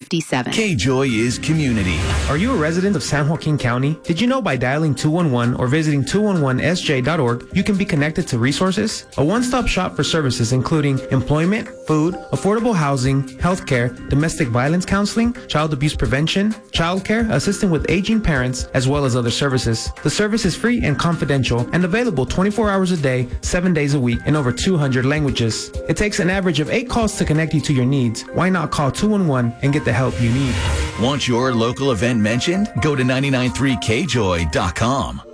57. K-Joy is community. Are you a resident of San Joaquin County? Did you know by dialing 211 or visiting 211sj.org, you can be connected to resources? A one-stop shop for services including employment, food, affordable housing, healthcare, domestic violence counseling, child abuse prevention, childcare, assisting with aging parents, as well as other services. The service is free and confidential and available 24 hours a day, 7 days a week in over 200 languages. It takes an average of 8 calls to connect you to your needs. Why not call 211 and get the help you need? Want your local event mentioned? Go to 993kjoy.com.